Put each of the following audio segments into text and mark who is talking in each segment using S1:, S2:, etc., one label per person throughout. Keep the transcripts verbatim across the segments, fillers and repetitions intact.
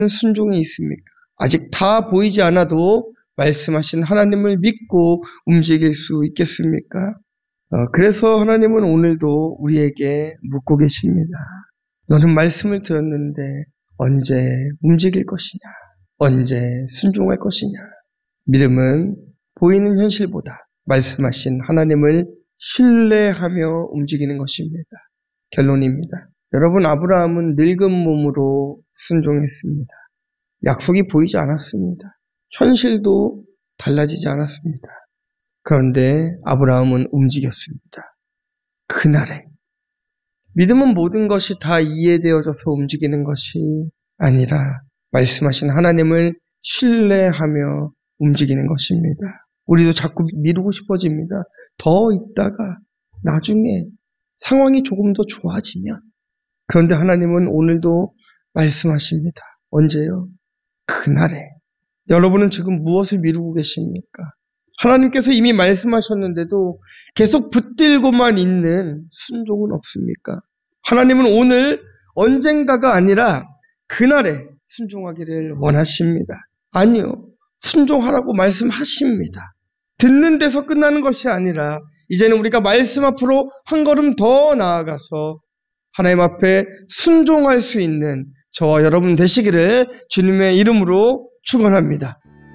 S1: 순종이 있습니까? 아직 다 보이지 않아도 말씀하신 하나님을 믿고 움직일 수 있겠습니까? 어, 그래서 하나님은 오늘도 우리에게 묻고 계십니다. 너는 말씀을 들었는데 언제 움직일 것이냐? 언제 순종할 것이냐? 믿음은 보이는 현실보다 말씀하신 하나님을 신뢰하며 움직이는 것입니다. 결론입니다. 여러분, 아브라함은 늙은 몸으로 순종했습니다. 약속이 보이지 않았습니다. 현실도 달라지지 않았습니다. 그런데 아브라함은 움직였습니다. 그날에. 믿음은 모든 것이 다 이해되어져서 움직이는 것이 아니라 말씀하신 하나님을 신뢰하며 움직이는 것입니다. 우리도 자꾸 미루고 싶어집니다. 더 있다가 나중에 상황이 조금 더 좋아지면. 그런데 하나님은 오늘도 말씀하십니다. 언제요? 그날에. 여러분은 지금 무엇을 미루고 계십니까? 하나님께서 이미 말씀하셨는데도 계속 붙들고만 있는 순종은 없습니까? 하나님은 오늘 언젠가가 아니라 그날에 순종하기를 원하십니다. 아니요. 순종하라고 말씀하십니다. 듣는 데서 끝나는 것이 아니라 이제는 우리가 말씀 앞으로 한 걸음 더 나아가서 하나님 앞에 순종할 수 있는 저와 여러분 되시기를 주님의 이름으로 축원합니다.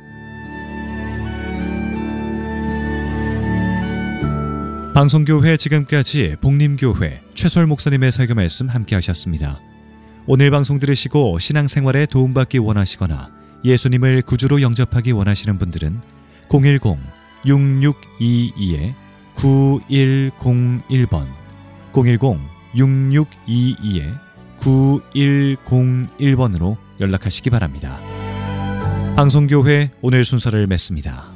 S2: 방송교회 지금까지 복림교회 최설 목사님의 설교 말씀 함께 하셨습니다. 오늘 방송 들으시고 신앙생활에 도움받기 원하시거나 예수님을 구주로 영접하기 원하시는 분들은 공일공 육육이이 구일공일 번 공일공 육육이이 구일공일 번으로 연락하시기 바랍니다. 방송교회 오늘 순서를 맺습니다.